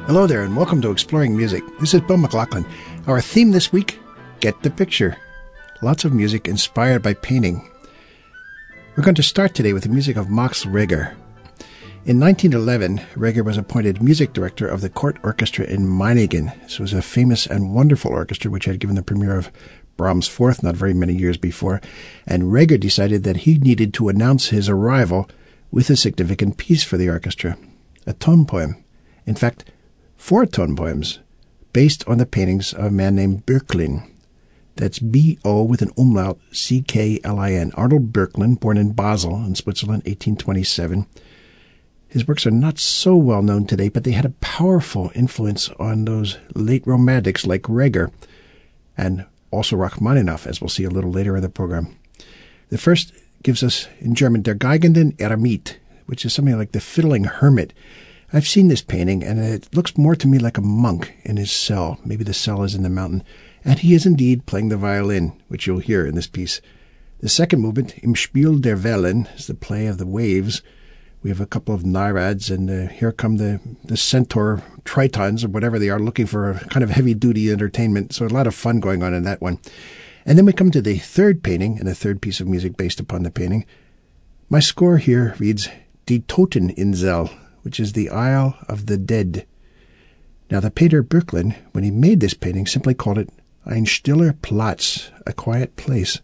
Hello there and welcome to Exploring Music. This is Bill McLaughlin. Our theme this week, Get the Picture. Lots of music inspired by painting. We're going to start today with the music of Max Reger. In 1911, Reger was appointed music director of the court orchestra in Meiningen. This was a famous and wonderful orchestra which had given the premiere of Brahms' Fourth not very many years before, and Reger decided that he needed to announce his arrival with a significant piece for the orchestra, a tone poem. In fact, 4 tone poems based on the paintings of a man named Böcklin. That's B-O with an umlaut, C-K-L-I-N. Arnold Böcklin, born in Basel in Switzerland, 1827. His works are not so well known today, but they had a powerful influence on those late romantics like Reger, and also Rachmaninoff, as we'll see a little later in the program. The first gives us, in German, Der Geigenden Eremit, which is something like the fiddling hermit. I've seen this painting, and it looks more to me like a monk in his cell. Maybe the cell is in the mountain. And he is indeed playing the violin, which you'll hear in this piece. The second movement, Im Spiel der Wellen, is the play of the waves. We have a couple of Nereids, and here come the centaur tritons, or whatever they are, looking for a kind of heavy-duty entertainment. So a lot of fun going on in that one. And then we come to the third painting, and the third piece of music based upon the painting. My score here reads Die Toteninsel, which is the Isle of the Dead. Now, the painter Böcklin, when he made this painting, simply called it Ein stiller Platz, a quiet place.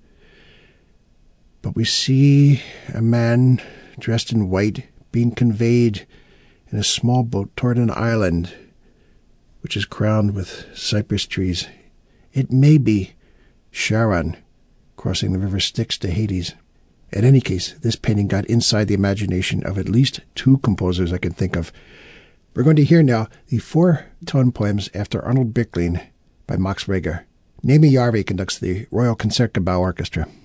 But we see a man dressed in white being conveyed in a small boat toward an island, which is crowned with cypress trees. It may be Charon crossing the river Styx to Hades. In any case, this painting got inside the imagination of at least 2 composers I can think of. We're going to hear now the 4 tone poems after Arnold Böcklin by Max Reger. Nemi Järvi conducts the Royal Concertgebouw Orchestra.